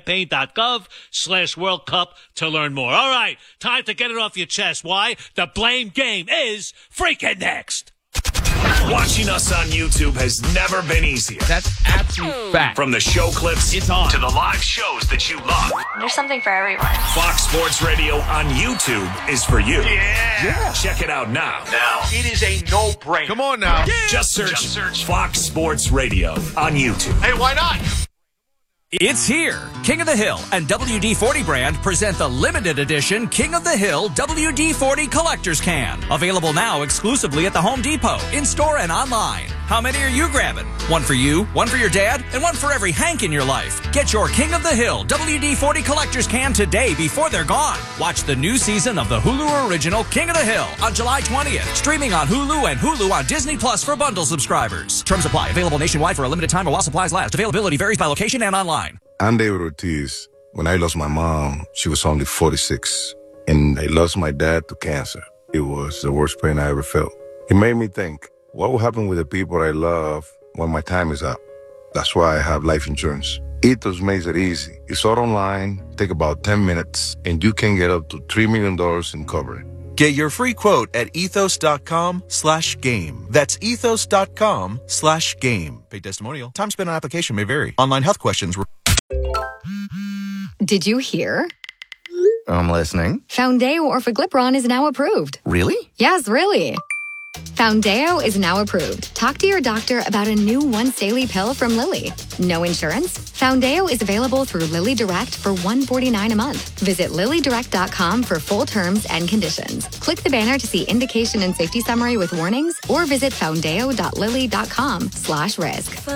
bluecampaign.gov/World Cup to learn more. All right, time to get it off your chest. Why? The blame game is freaking next. Watching us on YouTube has never been easier. That's absolute fact. From the show clips to the live shows that you love. There's something for everyone. Fox Sports Radio on YouTube is for you. Yeah. Check it out now. It is a no-brainer. Come on now. Yeah. Just search Fox Sports Radio on YouTube. Hey, why not? It's here. King of the Hill and WD-40 brand present the limited edition King of the Hill WD-40 Collector's Can. Available now exclusively at the Home Depot, in-store and online. How many are you grabbing? One for you, one for your dad, and one for every Hank in your life. Get your King of the Hill WD-40 Collector's Can today before they're gone. Watch the new season of the Hulu original King of the Hill on July 20th. Streaming on Hulu and Hulu on Disney Plus for bundle subscribers. Terms apply. Available nationwide for a limited time or while supplies last. Availability varies by location and online. I'm David Ortiz. When I lost my mom, she was only 46. And I lost my dad to cancer. It was the worst pain I ever felt. It made me think, what will happen with the people I love when my time is up? That's why I have life insurance. Ethos makes it easy. It's all online, take about 10 minutes, and you can get up to $3 million in coverage. Get your free quote at ethos.com/game. That's ethos.com/game. Paid testimonial. Time spent on application may vary. Online health questions. Did you hear? I'm listening. Foundeo Orforglipron is now approved. Really? Yes, really. Foundeo is now approved. Talk to your doctor about a new once daily pill from Lilly. No insurance? Foundeo is available through Lilly Direct for $149 a month. Visit LillyDirect.com for full terms and conditions. Click the banner to see indication and safety summary with warnings, or visit foundeo.lilly.com/risk.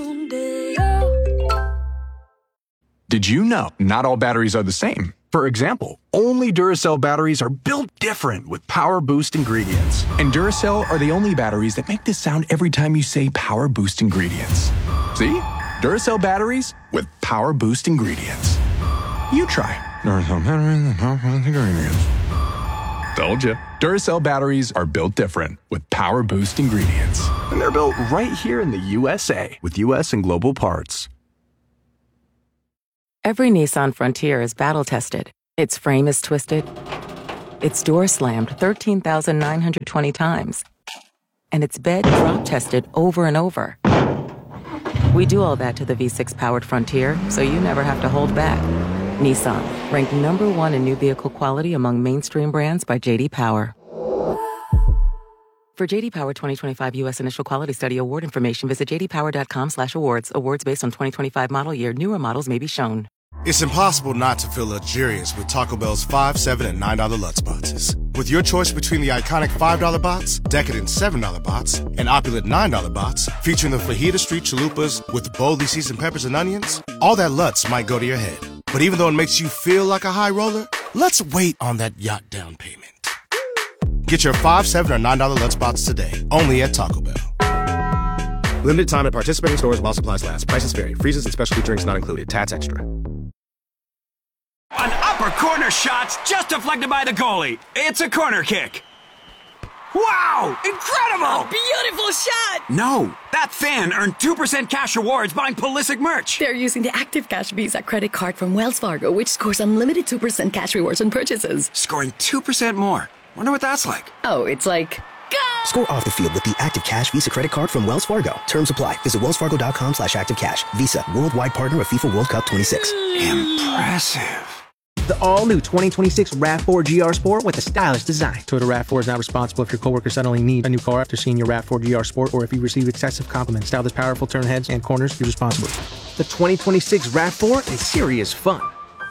Did you know not all batteries are the same? For example, only Duracell batteries are built different with Power Boost ingredients. And Duracell are the only batteries that make this sound every time you say Power Boost ingredients. See? Duracell batteries with Power Boost ingredients. You try. Duracell batteries with Power Boost ingredients. Told you. Duracell batteries are built different with Power Boost ingredients. And they're built right here in the USA with US and global parts. Every Nissan Frontier is battle-tested. Its frame is twisted. Its door slammed 13,920 times. And its bed drop-tested over and over. We do all that to the V6-powered Frontier, so you never have to hold back. Nissan, ranked #1 in new vehicle quality among mainstream brands by J.D. Power. For J.D. Power 2025 U.S. Initial Quality Study award information, visit jdpower.com/awards. Awards based on 2025 model year. Newer models may be shown. It's impossible not to feel luxurious with Taco Bell's $5, $7, and $9 Lutz boxes. With your choice between the iconic $5 box, decadent $7 box, and opulent $9 box, featuring the Fajita Street Chalupas with boldly seasoned peppers and onions, all that Lutz might go to your head. But even though it makes you feel like a high roller, let's wait on that yacht down payment. Get your $5, $7, or $9 Lutz box today, only at Taco Bell. Limited time at participating stores while supplies last. Prices vary. Freezes and specialty drinks not included. Tats extra. An upper corner shot's just deflected by the goalie. It's a corner kick. Wow! Incredible! Beautiful shot! No, that fan earned 2% cash rewards buying Pulisic merch. They're using the Active Cash Visa credit card from Wells Fargo, which scores unlimited 2% cash rewards on purchases. Scoring 2% more. Wonder what that's like. Oh, it's like... Score off the field with the Active Cash Visa credit card from Wells Fargo. Terms apply. Visit wellsfargo.com/activecash. Visa, worldwide partner of FIFA World Cup 26. Impressive. The all-new 2026 RAV4 GR Sport with a stylish design. Toyota RAV4 is not responsible if your coworker suddenly needs a new car after seeing your RAV4 GR Sport, or if you receive excessive compliments. Style this powerful turn heads and corners, you're responsible. The 2026 RAV4 is serious fun.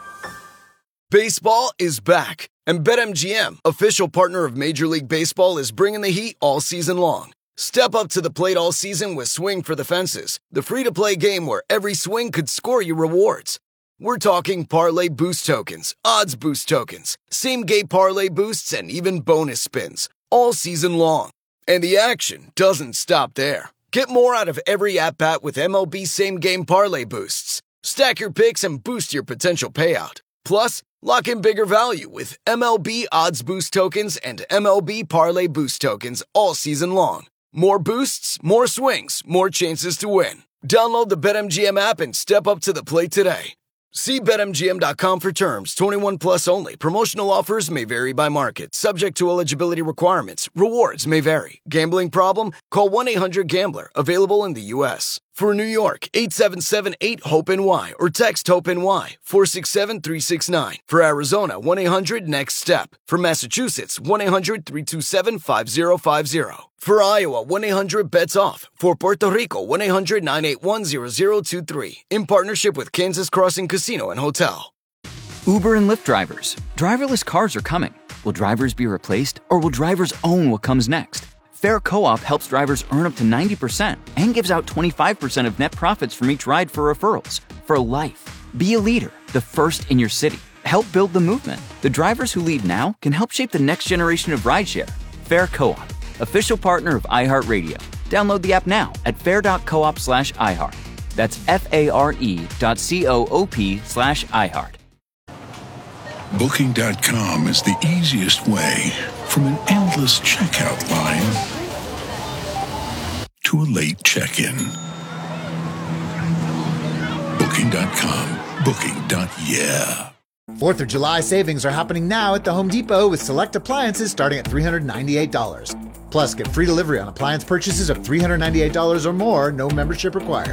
Baseball is back, and BetMGM, official partner of Major League Baseball, is bringing the heat all season long. Step up to the plate all season with Swing for the Fences, the free-to-play game where every swing could score you rewards. We're talking parlay boost tokens, odds boost tokens, same-game parlay boosts, and even bonus spins, all season long. And the action doesn't stop there. Get more out of every at-bat with MLB same-game parlay boosts. Stack your picks and boost your potential payout. Plus, lock in bigger value with MLB odds boost tokens and MLB parlay boost tokens all season long. More boosts, more swings, more chances to win. Download the BetMGM app and step up to the plate today. See BetMGM.com for terms. 21 plus only. Promotional offers may vary by market. Subject to eligibility requirements. Rewards may vary. Gambling problem? Call 1-800-GAMBLER. Available in the U.S. For New York, 877-8-HOPE-NY or text HOPE-NY 467-369. For Arizona, 1-800-NEXT-STEP. For Massachusetts, 1-800-327-5050. For Iowa, 1-800-BETS-OFF. For Puerto Rico, 1-800-981-0023. In partnership with Kansas Crossing Casino and Hotel. Uber and Lyft drivers. Driverless cars are coming. Will drivers be replaced, or will drivers own what comes next? Fair Co-op helps drivers earn up to 90% and gives out 25% of net profits from each ride for referrals. For life. Be a leader, the first in your city. Help build the movement. The drivers who lead now can help shape the next generation of rideshare. Fair Co-op, official partner of iHeartRadio. Download the app now at fair.coop/iHeart. That's FARE.coop/iHeart. Booking.com is the easiest way from an endless checkout line to a late check-in. Booking.com. Booking.yeah. 4th of July savings are happening now at the Home Depot with select appliances starting at $398. Plus, get free delivery on appliance purchases of $398 or more, no membership required.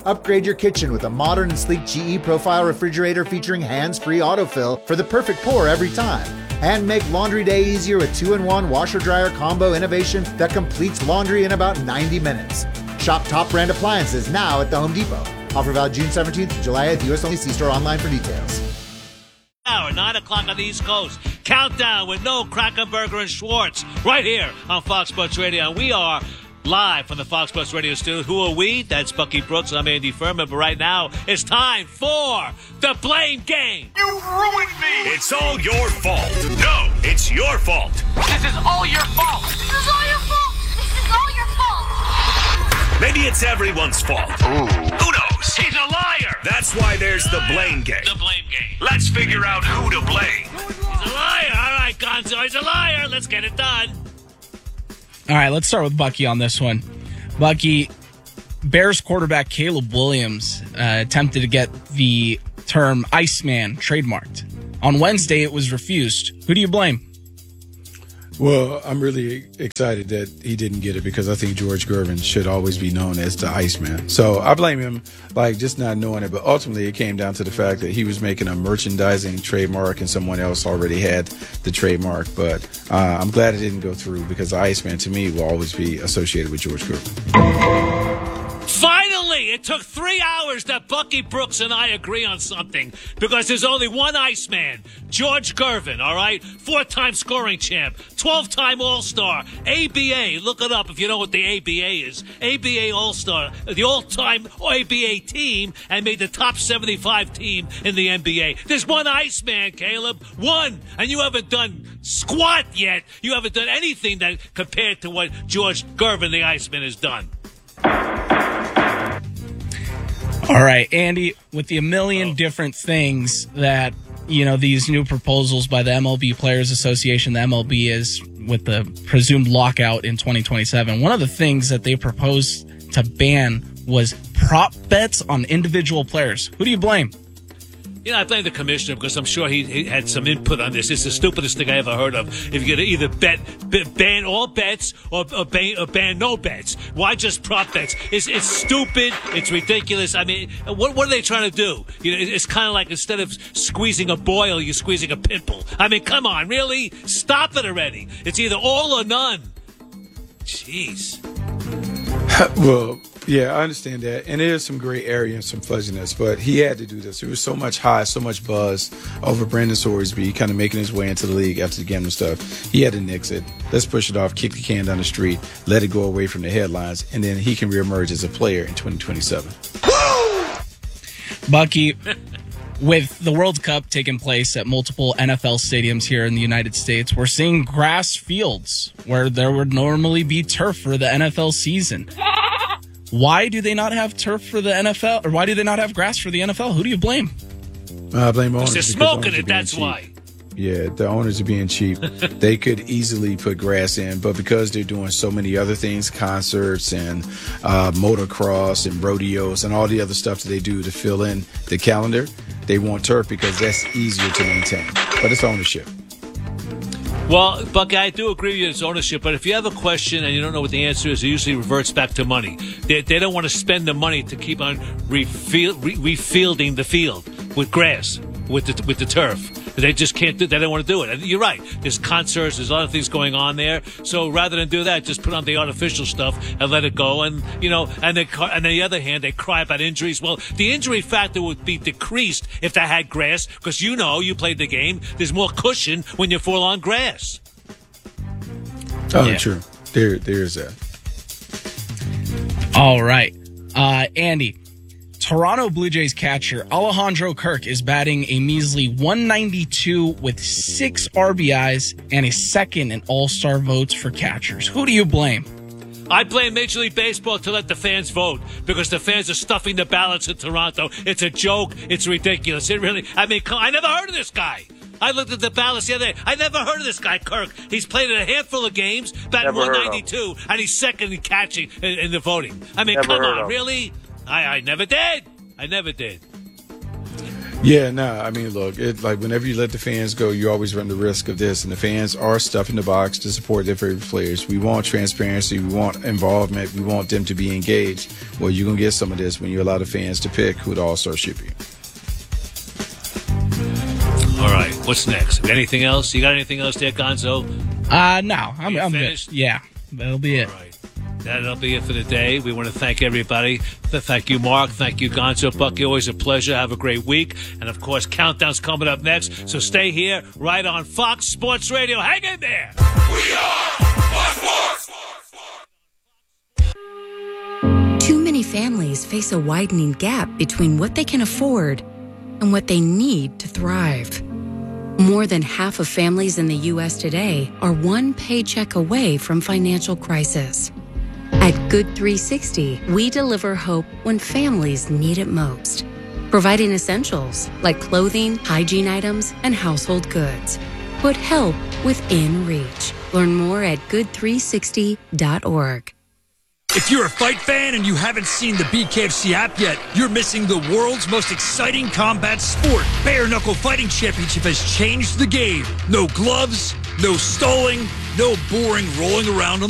Upgrade your kitchen with a modern and sleek GE Profile refrigerator featuring hands-free autofill for the perfect pour every time. And make laundry day easier with 2-in-1 washer-dryer combo innovation that completes laundry in about 90 minutes. Shop top brand appliances now at the Home Depot. Offer valid June 17th to July 8th. U.S. only. See store online for details. Hour, 9 o'clock on the East Coast. Countdown with Noah Krackomberger and Schwartz right here on Fox Sports Radio. And we are live from the Fox Sports Radio studio. Who are we? That's Bucky Brooks and I'm Andy Furman. But right now, it's time for the Blame Game. You ruined me! It's all your fault. No, it's your fault. This is all your fault. This is all your fault. This is all your fault. Maybe it's everyone's fault. Ooh. Who knows? He's a liar. That's why there's the Blame Game. The Blame Game. Let's figure out who to blame. He's a liar. All right, Gonzo, he's a liar. Let's get it done. All right, let's start with Bucky on this one. Bucky, Bears quarterback Caleb Williams attempted to get the term Iceman trademarked. On Wednesday, it was refused. Who do you blame? Well, I'm really excited that he didn't get it because I think George Gervin should always be known as the Iceman. So I blame him, just not knowing it. But ultimately, it came down to the fact that he was making a merchandising trademark and someone else already had the trademark. But I'm glad it didn't go through because the Iceman, to me, will always be associated with George Gervin. Finally, it took 3 hours that Bucky Brooks and I agree on something because there's only one Iceman, George Gervin, all right? 4-time scoring champ, 12-time All-Star, ABA. Look it up if you know what the ABA is. ABA All-Star, the all-time ABA team, and made the top 75 team in the NBA. There's one Iceman, Caleb. One. And you haven't done squat yet. You haven't done anything that compared to what George Gervin, the Iceman, has done. All right, Andy, with the million different things that, these new proposals by the MLB Players Association, the MLB is with the presumed lockout in 2027, one of the things that they proposed to ban was prop bets on individual players. Who do you blame? I blame the commissioner because I'm sure he had some input on this. It's the stupidest thing I ever heard of. If you're going to either ban all bets or ban no bets, why just prop bets? It's stupid. It's ridiculous. I mean, what are they trying to do? It's kind of like instead of squeezing a boil, you're squeezing a pimple. I mean, come on, really? Stop it already. It's either all or none. Jeez. Well, yeah, I understand that. And there's some gray area and some fuzziness, but he had to do this. There was so much hype, so much buzz over Brandon Sorsby kind of making his way into the league after the game and stuff. He had to nix it. Let's push it off, kick the can down the street, let it go away from the headlines, and then he can reemerge as a player in 2027. Bucky, with the World Cup taking place at multiple NFL stadiums here in the United States, we're seeing grass fields where there would normally be turf for the NFL season. Why do they not have turf for the NFL, or why do they not have grass for the NFL? Who do you blame? I blame owners. They're smoking it, that's why. Yeah, the owners are being cheap. They could easily put grass in, but because they're doing so many other things, concerts and motocross and rodeos and all the other stuff that they do to fill in the calendar, they want turf because that's easier to maintain. But it's ownership. Well, Bucky, I do agree with you, it's ownership, but if you have a question and you don't know what the answer is, it usually reverts back to money. They don't want to spend the money to keep on refielding the field with grass, with the turf. They just can't do. They don't want to do it. And you're right. There's concerts. There's a lot of things going on there. So rather than do that, just put on the artificial stuff and let it go. And and on the other hand, they cry about injuries. Well, the injury factor would be decreased if they had grass, because you played the game. There's more cushion when you fall on grass. Oh, yeah. True. There's that. All right, Andy. Toronto Blue Jays catcher Alejandro Kirk is batting a measly 192 with 6 RBIs and a second in All-Star votes for catchers. Who do you blame? I blame Major League Baseball to let the fans vote because the fans are stuffing the ballots in Toronto. It's a joke. It's ridiculous. I never heard of this guy. I looked at the ballots the other day. I never heard of this guy, Kirk. He's played in a handful of games, batting 192, and he's second in catching in the voting. I mean, come on, really? I never did. I never did. Yeah, no, I mean, look, whenever you let the fans go, you always run the risk of this, and the fans are stuffing the box to support their favorite players. We want transparency, we want involvement, we want them to be engaged. Well, you're going to get some of this when you allow the fans to pick who the All-Star should be. All right, what's next? Anything else? You got anything else there, Gonzo? No, I'm finished? good. Yeah, that'll be it. All right. That'll be it for the day. We want to thank everybody. Thank you, Mark. Thank you, Gonzo. Bucky, always a pleasure. Have a great week. And, of course, Countdown's coming up next. So stay here right on Fox Sports Radio. Hang in there. We are Fox Sports. Too many families face a widening gap between what they can afford and what they need to thrive. More than half of families in the U.S. today are one paycheck away from financial crisis. At Good 360, we deliver hope when families need it most, providing essentials like clothing, hygiene items, and household goods. Put help within reach. Learn more at good360.org. If you're a fight fan and you haven't seen the BKFC app yet, you're missing the world's most exciting combat sport. Bare Knuckle Fighting Championship has changed the game. No gloves, no stalling, no boring rolling around on